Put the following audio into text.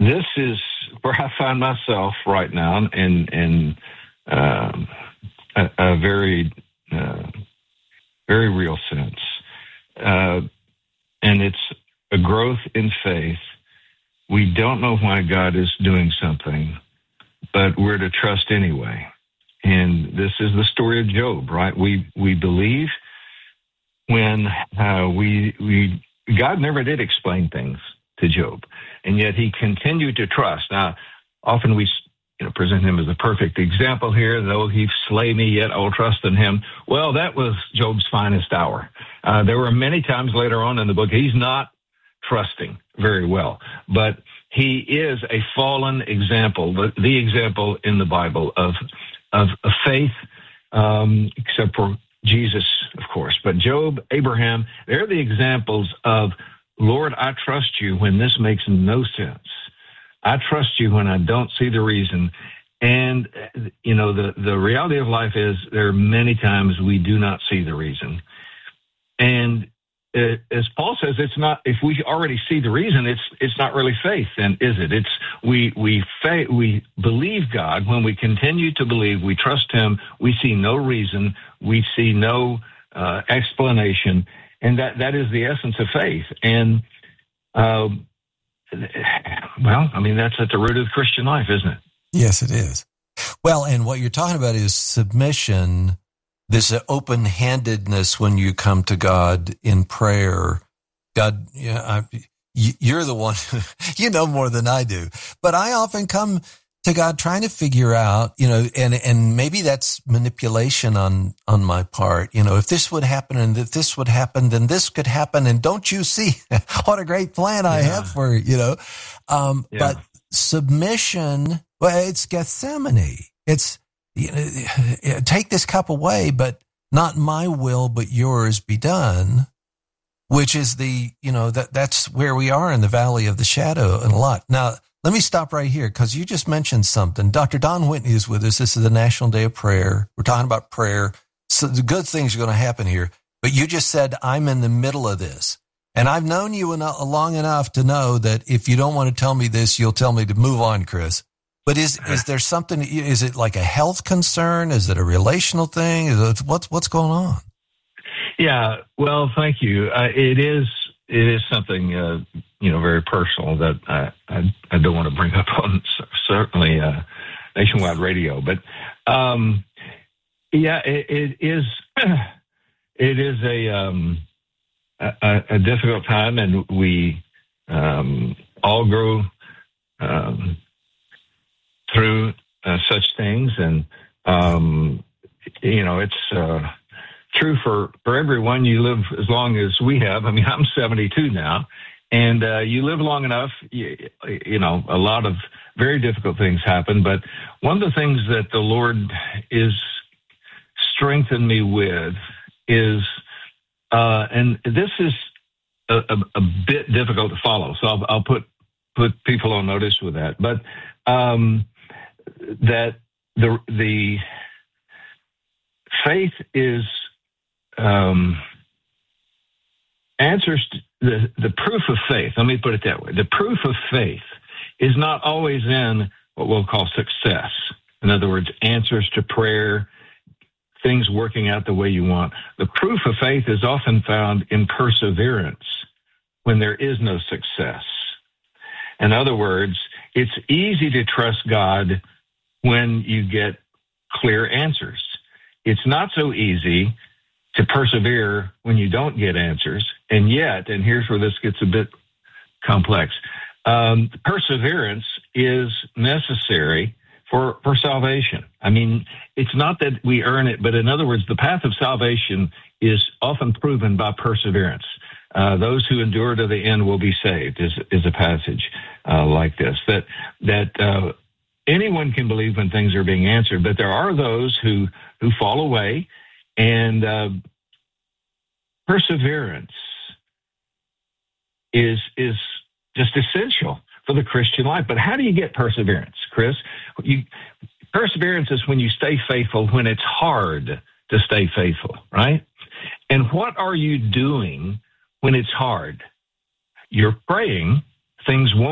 this is where I find myself right now in a very, very real sense. And it's a growth in faith. We don't know why God is doing something, but we're to trust anyway. And this is the story of Job, right? We believe when God never did explain things to Job, and yet he continued to trust. Now, often we present him as a perfect example here. Though he slay me, yet I will trust in him. Well, that was Job's finest hour. There were many times later on in the book he's not trusting very well, but he is a fallen example, the example in the Bible of faith, except for Jesus, of course. But Job, Abraham, they're the examples of, Lord, I trust you when this makes no sense. I trust you when I don't see the reason. And, the reality of life is there are many times we do not see the reason. And as Paul says, it's not, if we already see the reason, it's not really faith, then, is it? It's we believe God. When we continue to believe, we trust him, we see no reason, we see no explanation, and that is the essence of faith. And that's at the root of the Christian life, isn't it? Yes, it is. Well, and what you're talking about is submission, this open-handedness when you come to God in prayer. God, you're the one, you know more than I do, but I often come to God trying to figure out, and maybe that's manipulation on my part. If this would happen and if this would happen, then this could happen. And don't you see what a great plan I have for, but submission, well, it's Gethsemane. It's, take this cup away, but not my will, but yours be done, which is that's where we are in the valley of the shadow and a lot. Now, let me stop right here because you just mentioned something. Dr. Don Whitney is with us. This is the National Day of Prayer. We're talking about prayer. So the good things are going to happen here. But you just said, I'm in the middle of this. And I've known you long enough to know that if you don't want to tell me this, you'll tell me to move on, Chris. But is there something, is it like a health concern? Is it a relational thing? What's going on? Yeah, well, thank you. It is something, very personal that I don't want to bring up on certainly nationwide radio. But, it is a difficult time, and we all go through such things, and it's true for everyone. You live as long as we have. I mean, I'm 72 now, and you live long enough. A lot of very difficult things happen, but one of the things that the Lord is strengthened me with is, and this is a bit difficult to follow, so I'll put people on notice with that, but that the faith is answers to the proof of faith. Let me put it that way. The proof of faith is not always in what we'll call success. In other words, answers to prayer, things working out the way you want. The proof of faith is often found in perseverance when there is no success. In other words, it's easy to trust God when you get clear answers. It's not so easy to persevere when you don't get answers. And yet, and here's where this gets a bit complex, perseverance is necessary for salvation. I mean, it's not that we earn it, but in other words, the path of salvation is often proven by perseverance. Those who endure to the end will be saved is a passage like this, that anyone can believe when things are being answered, but there are those who fall away, and perseverance is just essential for the Christian life. But how do you get perseverance, Chris? Perseverance is when you stay faithful when it's hard to stay faithful, right? And what are you doing when it's hard? You're praying things won't